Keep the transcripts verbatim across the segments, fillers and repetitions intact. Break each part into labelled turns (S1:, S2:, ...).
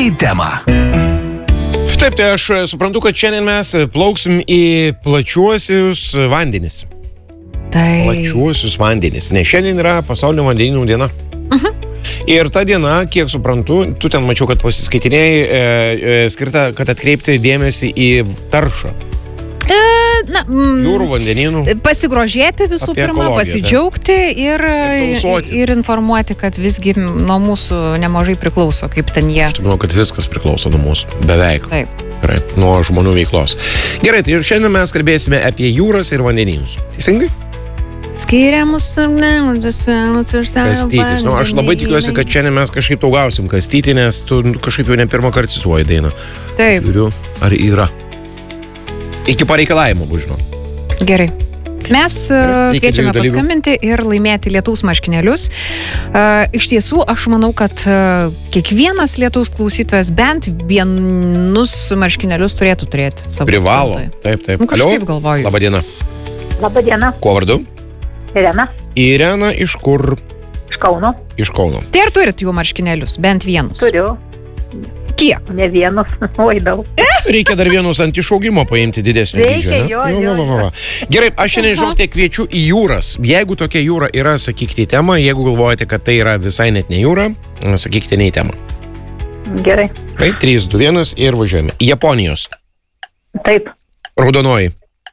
S1: į temą.
S2: Taip, tai aš suprantu, kad šiandien mes plauksim į plačiuosius vandenis.
S3: Tai...
S2: Plačiuosius vandenis, nes šiandien yra pasaulinio vandenynų diena.
S3: Uh-huh.
S2: Ir ta diena, kiek suprantu, tu ten mačiau, kad pasiskaitinėjai, e, e, skirta, kad atkreipti dėmesį į taršą.
S3: E, na, mm,
S2: Jūrų vandenynų.
S3: Pasigrožėti visų pirma, pasidžiaugti ir,
S2: ir,
S3: ir informuoti, kad visgi nuo mūsų nemažai priklauso, kaip ten jie.
S2: Aš manau, kad viskas priklauso nuo mūsų. Beveik.
S3: Taip.
S2: Gerai, nuo žmonių veiklos. Gerai, tai šiandien mes kalbėsime apie jūras ir vandenynus. Teisingai?
S3: Skiriamus
S2: kastytis. Nu, aš labai tikiuosi, kad šiandien mes kažkaip tau gausim kastyti, nes tu kažkaip jau ne pirmą kartą cituoji dainą.
S3: Taip.
S2: Žiūriu, ar yra. Iki pareikalavimo, bus žinau.
S3: Gerai. Mes
S2: Gerai,
S3: kviečiame paskambinti ir laimėti lietaus marškinėlius. Uh, iš tiesų, aš manau, kad uh, kiekvienas lietaus klausytojas bent vienus marškinėlius turėtų turėti savo
S2: Privalo.
S3: spintoje.
S2: Taip, taip.
S3: Nu, kažkaip galvoju.
S2: Labą dieną.
S4: Labą dieną.
S2: Kuo vardu?
S4: Irena.
S2: Irena iš kur?
S4: Iš Kauno.
S2: Iš Kauno.
S3: Tai ar turit jų marškinėlius? Bent vienus?
S4: Turiu.
S3: Kiek?
S4: Ne vienus. Oi, daug.
S2: Reikia dar vienus ant išaugimo paimti didesnio dydžio.
S4: Reikia,
S2: ne?
S4: jo,
S2: Nu,
S4: jo,
S2: va, va, va. Gerai, aš šiandien žinokite kviečiu į jūras. Jeigu tokia jūra yra, sakykite į temą. Jeigu galvojate, kad tai yra visai net ne jūra, sakykite ne į temą.
S4: Gerai.
S2: Taip, trys, du, vienas ir važiuojame. Japonijos.
S4: Taip.
S2: Raudonoji.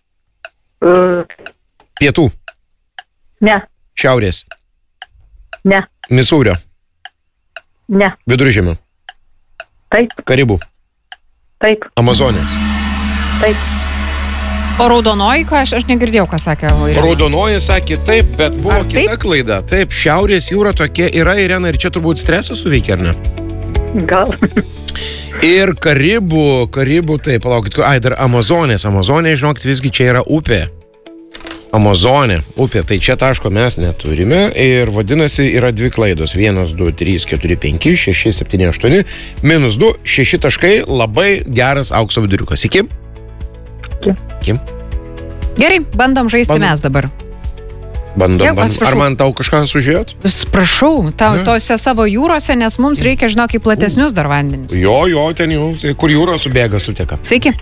S4: Uh,
S2: Pietų.
S4: ne.
S2: Šiaurės.
S4: Ne.
S2: Misūrio.
S4: Ne.
S2: Viduržemio.
S4: Taip.
S2: Karibų.
S4: Taip.
S2: Amazonės.
S4: Taip.
S3: O raudonoji, ką aš, aš negirdėjau, ką sakė Irena.
S2: Raudonoji sakė taip, bet buvo
S3: Ar
S2: kita
S3: taip?
S2: klaida. Taip, Šiaurės jūra tokia yra, Irena, ir čia turbūt stresas suveikia, ar ne?
S4: Gal.
S2: Ir Karibų, Karibų, taip, palaukit, ai, dar Amazonės. Amazonė, žinokit, visgi čia yra upė. Amazonė, upė, tai čia taško mes neturime ir vadinasi yra dvi klaidos. vienas, du, trys, keturi, penki, šeši, septyni, aštuoni, minus du, šeši taškai, labai geras aukso viduriukas. Iki?
S4: Iki.
S2: Iki.
S3: Gerai, bandom žaisti
S2: Bandom.
S3: mes dabar.
S2: Bandom,
S3: Jau,
S2: bandom.
S3: atsiprašau.
S2: Ar man tau kažką sužiūrėt?
S3: Vis prašau, ta,
S2: Ne.
S3: tose savo jūrose, nes mums reikia, žinok, į platesnius dar vandenis.
S2: Jo, jo, ten jau, tai kur jūra subėga, suteka.
S3: Sveiki.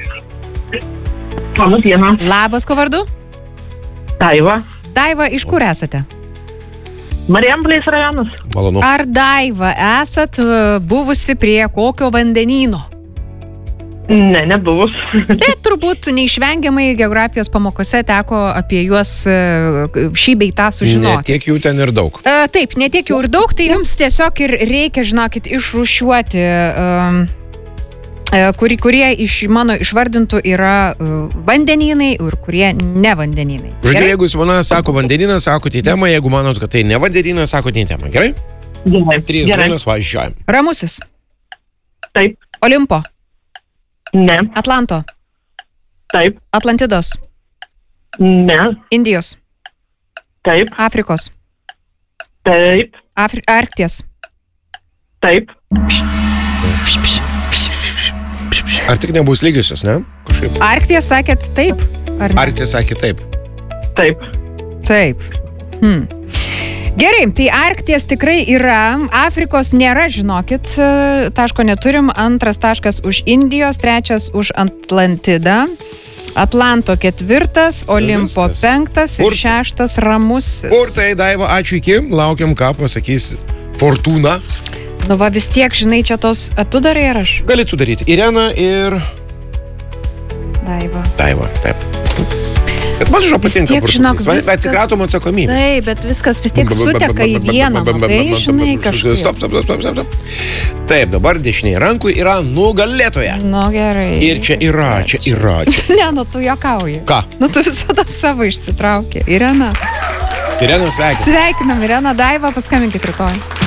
S4: Labą dieną.
S3: Labas, ko vardu?
S4: Daiva.
S3: Daiva, iš kur esate?
S4: Marijampolės rajonas.
S2: Malonu.
S3: Ar Daiva esat e, buvusi prie kokio vandenyno?
S4: Ne, nebuvus.
S3: Tai turbūt neišvengiamai geografijos pamokose teko apie juos e, šį bei tą
S2: Ne
S3: sužinoti.
S2: tiek jų ten ir daug.
S3: E, taip, ne tiek jau ir daug, tai jums tiesiog ir reikia, žinokit, išrūšiuoti, e, e, kuri, kurie iš mano išvardintų yra e, vandenynai ir kurie ne vandenynai.
S2: Žodžiu,
S3: Gerai?
S2: jeigu žmona sako vandeninas, sakote į temą, jeigu manot, kad tai ne vandeninas, sakote į temą. Gerai?
S4: Gerai.
S2: trys,
S4: Gerai.
S2: vienas, važiuojam.
S3: Ramusis.
S4: Taip.
S3: Olimpo.
S4: Ne.
S3: Atlanto.
S4: Taip.
S3: Atlantidos.
S4: Ne.
S3: Indijos.
S4: Taip.
S3: Afrikos.
S4: Taip.
S3: Afri Arkties.
S4: Taip.
S2: Ar tik nebus lygiusios, ne? Kažkaip.
S3: Arkties sakėt taip? Ar ne?
S2: Arktis sakė taip.
S4: Taip.
S3: Taip. Hmm. Gerai, tai Arkties tikrai yra, Afrikos nėra, žinokit, taško neturim, antras taškas už Indijos, trečias už Atlantidą, Atlanto ketvirtas, Olimpo
S2: Viskas.
S3: penktas ir
S2: Kur-
S3: šeštas Ramusis.
S2: Kur tai, Daiva, ačiū iki, laukiam, ką pasakys Fortūna.
S3: Nu va vis tiek, žinai, čia tos, a, tu darai ar aš?
S2: Galėtų daryti Irena ir
S3: Daiva.
S2: Daiva, taip. Bet man žinau
S3: Vis
S2: patinka
S3: tiek, žinok,
S2: Fortūnas.
S3: viskas...
S2: Atsikratom atsakomybę.
S3: Taip, bet viskas vis tiek suteka į vieną, matai, žinai, kažkaip.
S2: Stop, stop, stop, stop, stop. Taip, dabar dešiniai rankui yra nugalėtoja.
S3: Nu gerai.
S2: Ir čia yra, čia yra. Čia.
S3: Ne, nu tu juokauji.
S2: Ką?
S3: Nu tu visada savo išsitraukė. Irena.
S2: Irena sveikina.
S3: Sveikinam, Irena, Daiva, paskambinkit rytoj.